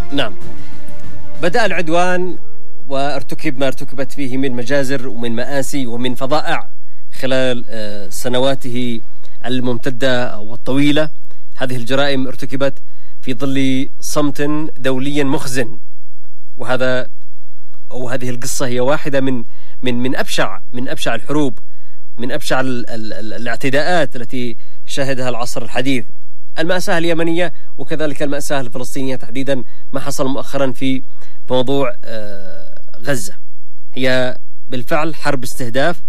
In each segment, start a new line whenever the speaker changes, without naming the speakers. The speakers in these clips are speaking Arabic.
نعم، بدأ العدوان وارتكب ما ارتكبت فيه من مجازر ومن مآسي ومن فظائع خلال سنواته الممتدة والطويلة. هذه الجرائم ارتكبت في ظل صمت دولي مخزن، وهذه القصة هي واحدة من أبشع الحروب، من أبشع الاعتداءات التي شهدها العصر الحديث. المأساة اليمنية وكذلك المأساة الفلسطينية تحديدا، ما حصل مؤخرا في موضوع غزة، هي بالفعل حرب استهداف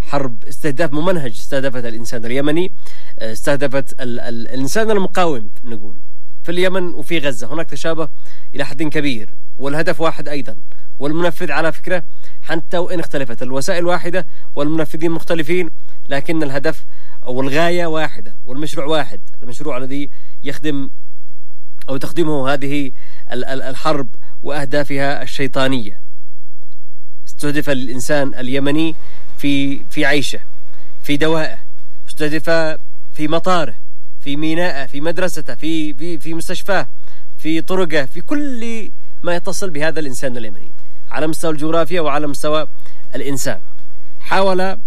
ممنهج استهدفت الإنسان اليمني، استهدفت الإنسان المقاوم نقول في اليمن وفي غزة. هناك تشابه إلى حد كبير، والهدف واحد أيضا، والمنفذ على فكرة حتى وإن اختلفت الوسائل واحدة والمنفذين مختلفين، لكن الهدف أو الغاية واحدة والمشروع واحد، المشروع الذي يخدم أو تخدمه هذه الحرب وأهدافها الشيطانية. استهدف الإنسان اليمني في عيشه، في دوائه، استهدف في مطاره، في ميناءه، في مدرسته، في مستشفاه، في طرقه، في كل ما يتصل بهذا الإنسان اليمني على مستوى الجغرافيا وعلى مستوى الإنسان. حاول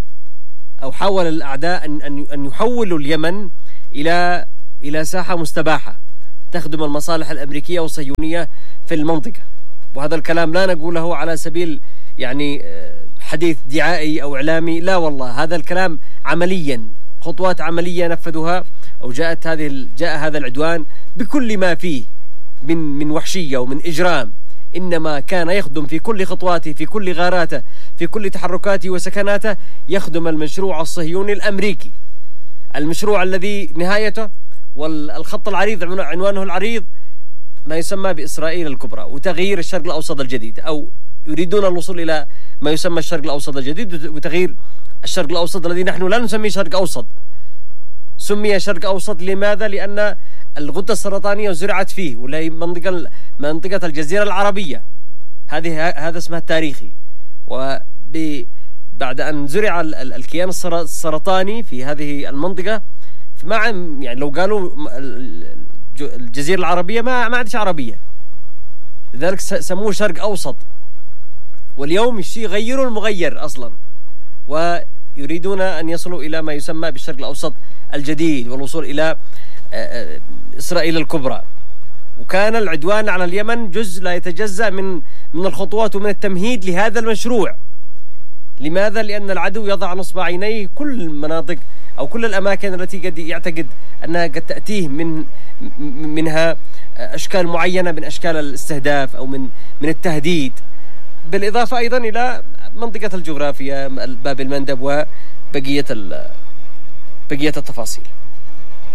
الأعداء أن يحولوا اليمن إلى ساحة مستباحة تخدم المصالح الأمريكية والصهيونية في المنطقة. وهذا الكلام لا نقوله على سبيل يعني حديث دعائي أو إعلامي، لا والله، هذا الكلام عمليا، خطوات عملية نفذوها، أو جاء هذا العدوان بكل ما فيه من وحشية ومن إجرام، إنما كان يخدم في كل خطواته، في كل غاراته، في كل تحركاته وسكناته، يخدم المشروع الصهيوني الأمريكي، المشروع الذي نهايته والخط العريض عنوانه العريض ما يسمى بإسرائيل الكبرى وتغيير الشرق الأوسط الجديد، أو يريدون الوصول إلى ما يسمى الشرق الأوسط الجديد وتغيير الشرق الأوسط الذي نحن لا نسميه شرق أوسط. سمي شرق أوسط لماذا؟ لأن الغدة السرطانية زرعت فيه، ولا منطقة الجزيرة العربية، هذا اسمها التاريخي. وبعد أن زرع الكيان السرطاني في هذه المنطقة، يعني لو قالوا الجزيرة العربية ما عادش عربية، لذلك سموه شرق أوسط. واليوم يغيروا المغير أصلا، ويريدون أن يصلوا إلى ما يسمى بالشرق الأوسط الجديد والوصول إلى إسرائيل الكبرى. وكان العدوان على اليمن جزء لا يتجزأ من الخطوات ومن التمهيد لهذا المشروع. لماذا؟ لأن العدو يضع نصب عينيه كل المناطق أو كل الأماكن التي قد يعتقد أنها قد تأتيه منها أشكال معينة من أشكال الاستهداف أو من التهديد، بالإضافة أيضا إلى منطقة الجغرافيا، باب المندب، وبقية التفاصيل.